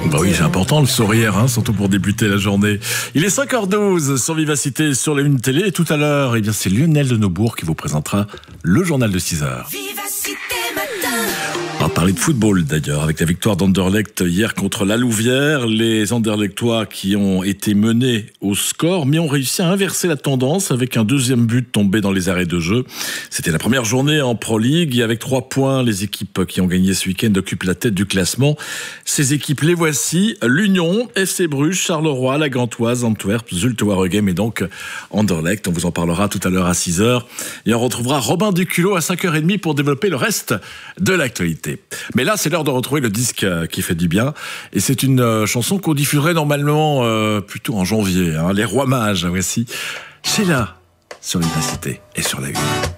Bah oui, c'est important le sourire, surtout pour débuter la journée. Il est 5h12 sur Vivacité, sur la Une Télé. Et tout à l'heure, c'est Lionel de Neubourg qui vous présentera le journal de 6h. Vivacité Matin. On va parler de football d'ailleurs, avec la victoire d'Anderlecht hier contre la Louvière. Les Anderlechtois qui ont été menés au score, mais ont réussi à inverser la tendance avec un deuxième but tombé dans les arrêts de jeu. C'était la première journée en Pro League et avec 3 points, les équipes qui ont gagné ce week-end occupent la tête du classement. Ces équipes, les voici: l'Union, FC Bruges, Charleroi, la Gantoise, Antwerp, Zulte Waregem et donc Anderlecht. On vous en parlera tout à l'heure à 6h. Et on retrouvera Robin Duculot à 5h30 pour développer le reste de l'actualité. Mais là, c'est l'heure de retrouver le disque qui fait du bien. Et c'est une chanson qu'on diffuserait normalement plutôt en janvier. Les Rois Mages, voici Sheila sur Vivacité et sur la Une.